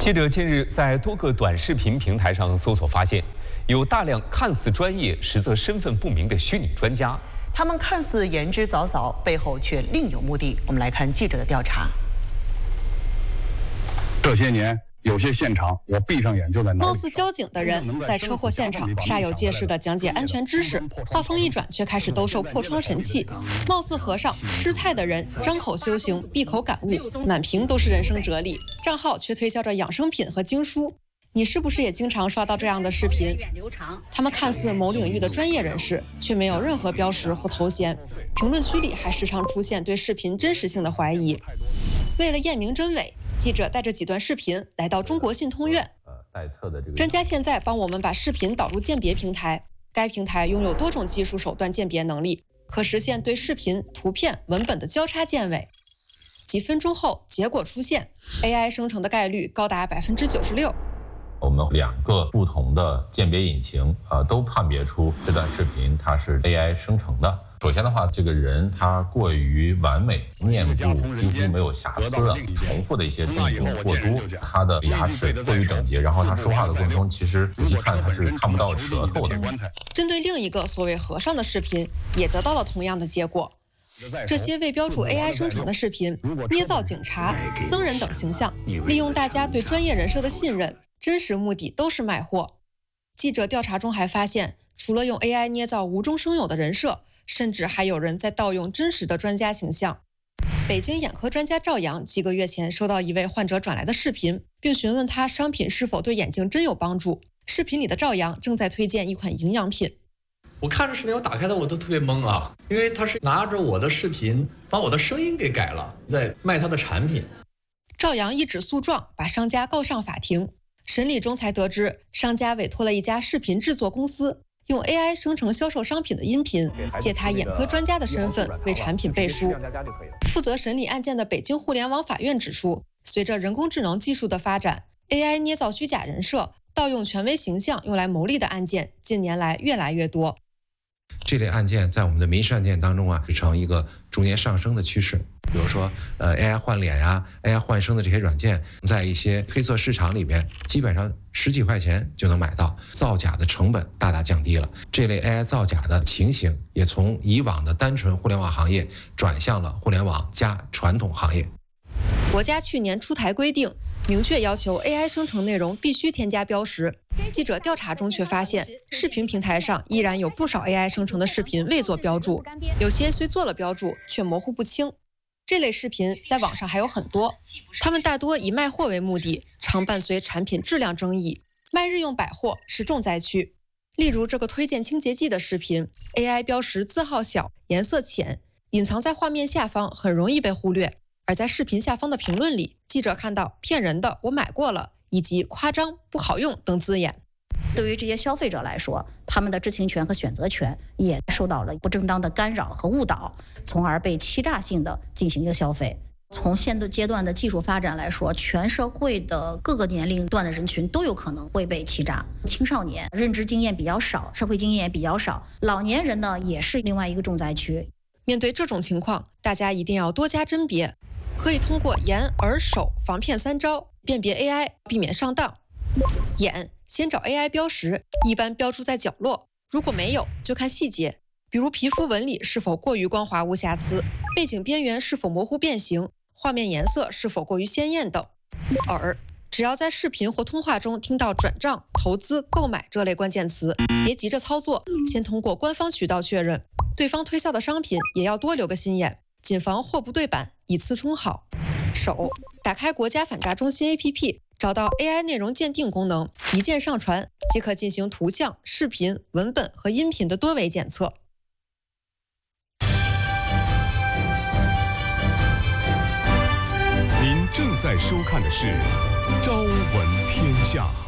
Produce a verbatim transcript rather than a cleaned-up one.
记者近日在多个短视频平台上搜索，发现有大量看似专业，实则身份不明的虚拟专家。 他们看似言之凿凿，背后却另有目的。我们来看记者的调查。 这些年，有些现场我闭上眼就在哪里。 貌似交警的人在车祸现场煞有介事地讲解安全知识，话锋一转却开始兜售破窗神器。貌似和尚失态的人张口修行，闭口感悟，满屏都是人生哲理，账号却推销着养生品和经书。你是不是也经常刷到这样的视频？他们看似某领域的专业人士，却没有任何标识或头衔。评论区里还时常出现对视频真实性的怀疑。为了验明真伪，记者带着几段视频来到中国信通院。专家现在帮我们把视频导入鉴别平台，该平台拥有多种技术手段鉴别能力，可实现对视频、图片、文本的交叉鉴伪。几分钟后，结果出现 ，A I 生成的概率高达百分之九十六。 我们两个不同的鉴别引擎，呃，都判别出这段视频它是 A I 生成的。首先的话，这个人他过于完美，面部几乎没有瑕疵了，重复的一些动作过多，他的牙齿过于整洁，然后他说话的过程中，其实仔细看他是看不到舌头的。 针对另一个所谓和尚的视频，也得到了同样的结果。这些未标注 A I 生成的视频，捏造警察、僧人等形象，利用大家对专业人设的信任。真实目的都是卖货。记者调查中还发现，除了用 A I 捏造无中生有的人设，甚至还有人在盗用真实的专家形象。北京眼科专家赵阳几个月前收到一位患者转来的视频，并询问他商品是否对眼睛真有帮助。视频里的赵阳正在推荐一款营养品。 我看着视频，我打开的我都特别懵啊，因为他是拿着我的视频把我的声音给改了，在卖他的产品。 赵阳一纸诉状，把商家告上法庭。审理中才得知，商家委托了一家视频制作公司，用 A I 生成销售商品的音频，借他眼科专家的身份为产品背书。负责审理案件的北京互联网法院指出，随着人工智能技术的发展 ，A I 捏造虚假人设、盗用权威形象用来牟利的案件，近年来越来越多。 这类案件在我们的民事案件当中啊，是呈一个逐年上升的趋势。比如说，呃 ，A I 换脸呀、啊、A I 换声的这些软件，在一些黑色市场里边，基本上十几块钱就能买到，造假的成本大大降低了。这类 A I 造假的情形，也从以往的单纯互联网行业转向了互联网加传统行业。 国家去年出台规定，明确要求 A I 生成内容必须添加标识。记者调查中却发现，视频平台上依然有不少 A I 生成的视频未做标注，有些虽做了标注，却模糊不清。这类视频在网上还有很多，他们大多以卖货为目的，常伴随产品质量争议。卖日用百货是重灾区。例如这个推荐清洁剂的视频 ，A I 标识字号小、颜色浅，隐藏在画面下方，很容易被忽略。而在视频下方的评论里，记者看到骗人的、我买过了，以及夸张、不好用等字眼。 对于这些消费者来说，他们的知情权和选择权也受到了不正当的干扰和误导，从而被欺诈性的进行一个消费。从现阶段的技术发展来说，全社会的各个年龄段的人群都有可能会被欺诈。青少年认知经验比较少，社会经验也比较少，老年人呢也是另外一个重灾区。 面对这种情况，大家一定要多加甄别，可以通过眼、耳、手防骗三招辨别 A I， 避免上当。眼，先找 A I 标识，一般标注在角落，如果没有，就看细节，比如皮肤纹理是否过于光滑无瑕疵，背景边缘是否模糊变形，画面颜色是否过于鲜艳等。耳，只要在视频或通话中听到转账、投资、购买这类关键词，别急着操作，先通过官方渠道确认，对方推销的商品也要多留个心眼，谨防货不对版，以次充好。手，打开国家反诈中心 A P P， 找到 A I 内容鉴定功能，一键上传即可进行图像、视频、文本和音频的多维检测。 您正在收看的是《朝闻天下》。